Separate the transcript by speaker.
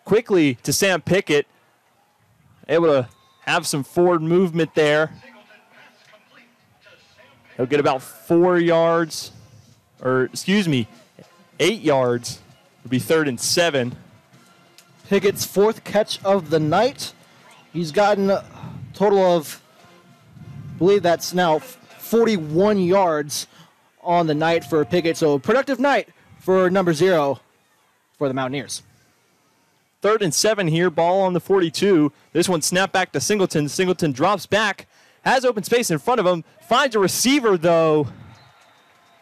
Speaker 1: quickly to Sam Pickett. Able to have some forward movement there. He'll get about 4 yards, or excuse me, 8 yards. It'll be 3rd and 7.
Speaker 2: Pickett's 4th catch of the night. He's gotten a total of, I believe that's now 41 yards on the night for Pickett. So productive night for number 0 for the Mountaineers.
Speaker 1: 3rd and 7 here, ball on the 42. This one snapped back to Singleton. Singleton drops back, has open space in front of him, finds a receiver, though.